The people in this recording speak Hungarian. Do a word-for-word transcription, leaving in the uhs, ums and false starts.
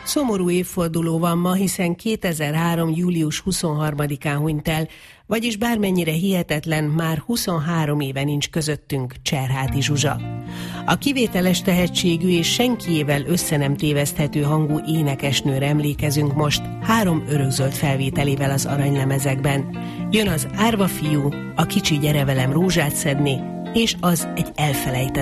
Szomorú évforduló van ma, hiszen kétezer-három. július huszonharmadikán hunyt el, vagyis bármennyire hihetetlen, már huszonhárom éve nincs közöttünk Cserháti Zsuzsa. A kivételes tehetségű és senkiével össze nem téveszthető hangú énekesnőre emlékezünk most három örökzöld felvételével az aranylemezekben. Jön az Árva fiú, a Kicsi gyere velem rózsát szedni, és az egy elfelejtett